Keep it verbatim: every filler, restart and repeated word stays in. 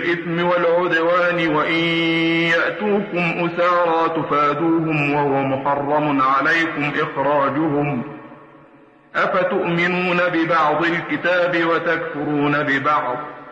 بالإثم والعدوان وإن يأتوكم أسارى تفادوهم وهو محرم عليكم إخراجهم أفتؤمنون ببعض الكتاب وتكفرون ببعض